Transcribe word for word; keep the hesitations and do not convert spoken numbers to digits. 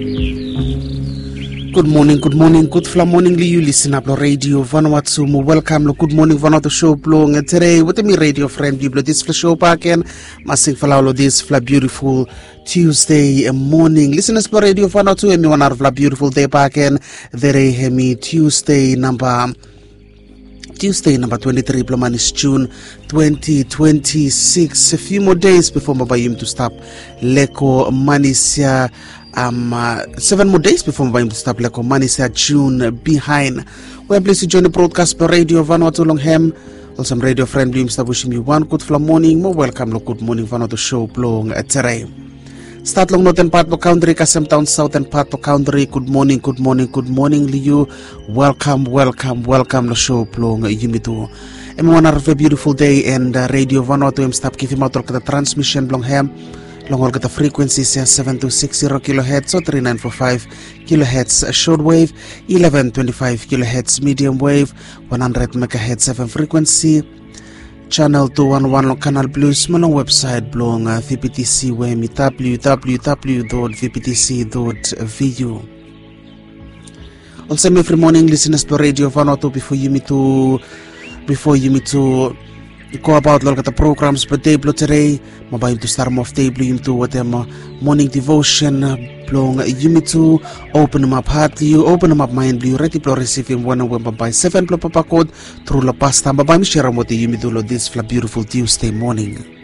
Good morning, good morning, good fla morning li you listen up lo radio Vanuatu mo welcome lo good morning Vanuatu show blong today with me radio friend you blow this fla show back and masing fla lo this fla beautiful Tuesday morning listeners for radio Vanuatu and me one out of fla beautiful day back and there hemi Tuesday number Tuesday number twenty-three Bloman is June twenty twenty-six a few more days before mabayim to stop leko manisia Um, uh, seven more days before I'm going to stop like money said June behind. We're pleased to join the broadcast by Radio Vanuatu Longham. Also, radio friend Blim Star wishing you one good morning. More welcome, good morning Vanuatu show blong at today. Start long northern part of country, Kasem Town, southern part of country. Good morning, good morning, good morning, Liu. Welcome, welcome, welcome the show blong Yimitu. And one of a beautiful day and uh, Radio Vanuatu I'm stop giving out the transmission Longham. Long the frequencies are seven two six zero kilohertz or three nine four five kilohertz shortwave, eleven twenty-five kilohertz medium wave, one hundred megahertz F M frequency, channel two one one Canal Blues, my website blong uh, V P T C web w w w dot v p t c dot v u. Also every morning listeners to Radio Vanuatu before you meet to before you meet to go about look at the programs per day blow today mobile to start off day blue to what them morning devotion blong you to open them up heart you open them up mind blue ready to receive him one when by seven papa code through la pasta by share what you do this beautiful Tuesday morning.